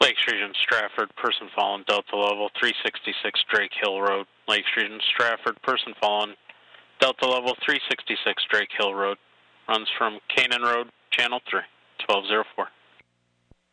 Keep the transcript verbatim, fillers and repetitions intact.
Lake Street in Stratford, person fallen, Delta level three sixty-six Drake Hill Road. Lake Street in Stratford, person fallen, Delta level three sixty-six Drake Hill Road. Runs from Canaan Road, channel three, twelve oh four.